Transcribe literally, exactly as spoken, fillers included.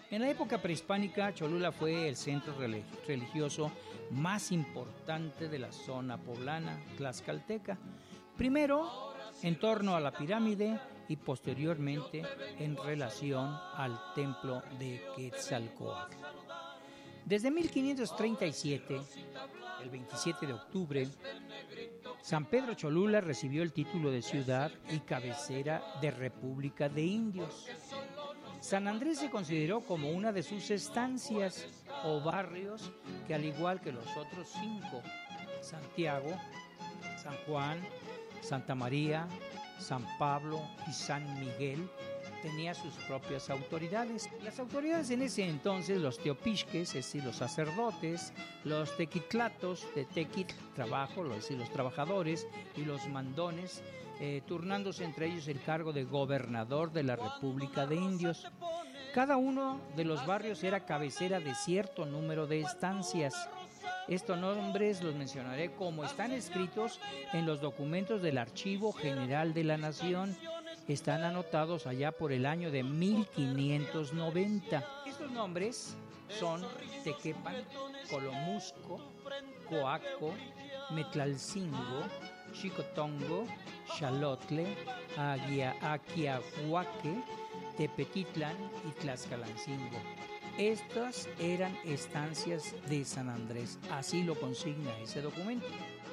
En la época prehispánica, Cholula fue el centro religioso más importante de la zona poblana tlaxcalteca. Primero, en torno a la pirámide y posteriormente en relación al templo de Quetzalcóatl. Desde mil quinientos treinta y siete, el veintisiete de octubre, San Pedro Cholula recibió el título de ciudad y cabecera de República de Indios. San Andrés se consideró como una de sus estancias o barrios que, al igual que los otros cinco, Santiago, San Juan, Santa María, San Pablo y San Miguel, tenía sus propias autoridades. Las autoridades en ese entonces, los teopisques, es decir, los sacerdotes, los tequitlatos, de tequitl, trabajo, es decir, los trabajadores, y los mandones, eh, turnándose entre ellos el cargo de gobernador de la República de Indios. Cada uno de los barrios era cabecera de cierto número de estancias. Estos nombres los mencionaré como están escritos en los documentos del Archivo General de la Nación. Están anotados allá por el año de mil quinientos noventa. Estos nombres son Tequepan, Colomusco, Coaco, Metlalcingo, Xicotongo, Xalotle, Aguia, Aquiahuaque, Tepetitlan y Tlaxcalancingo. Estas eran estancias de San Andrés, así lo consigna ese documento.